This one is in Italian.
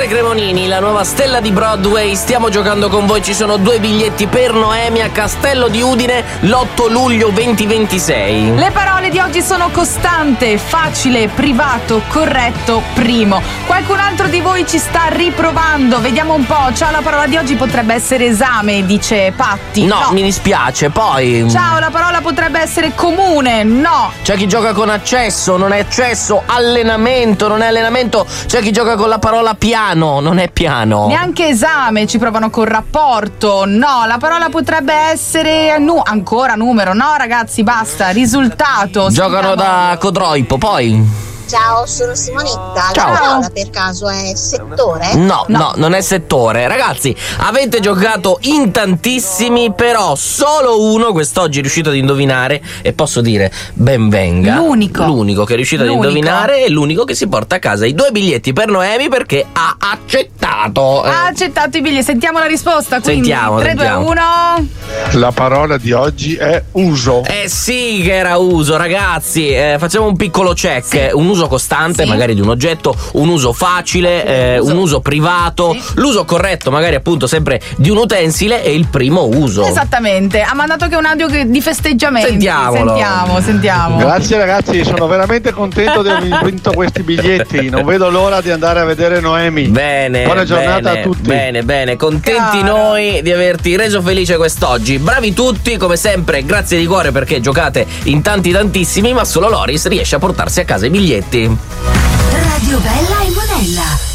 Cesare Cremonini, la nuova stella di Broadway. Stiamo giocando con voi, ci sono 2 biglietti per Noemi a Castello di Udine l'8 luglio 2026. Le parole di oggi sono costante, facile, privato, corretto, primo. Qualcun altro di voi ci sta riprovando, vediamo un po'. Ciao, la parola di oggi potrebbe essere esame, dice Patti. No, mi dispiace, poi. Ciao, la parola potrebbe essere comune. No. C'è chi gioca con accesso, non è accesso. Allenamento, non è allenamento. C'è chi gioca con la parola piano, non è piano. Neanche esame, ci provano con rapporto. No, la parola potrebbe essere ancora numero. No, ragazzi, basta. Risultato. Giocano da Codroipo, poi. Ciao, sono Simonetta. Ciao. La parola per caso è settore? No, non è settore. Ragazzi, avete giocato in tantissimi, però solo uno quest'oggi è riuscito ad indovinare. E posso dire, ben venga. L'unico che è riuscito ad indovinare è l'unico che si porta a casa i 2 biglietti per Noemi, perché ha accettato. Ha accettato i biglietti. Sentiamo la risposta, quindi. Sentiamo. 3, 2, 1. La parola di oggi è uso. Sì che era uso, ragazzi. Facciamo un piccolo check. Sì. Un uso costante, magari di un oggetto, un uso facile, un uso privato, l'uso corretto magari appunto sempre di un utensile, e il primo uso. Esattamente. Ha mandato anche un audio di festeggiamento. Sentiamo. Grazie ragazzi, sono veramente contento di aver vinto questi biglietti. Non vedo l'ora di andare a vedere Noemi. Bene. Buona giornata a tutti. Bene. Contenti noi di averti reso felice quest'oggi. Bravi tutti, come sempre, grazie di cuore, perché giocate in tantissimi, ma solo Loris riesce a portarsi a casa i biglietti. Radio Bella e Monella.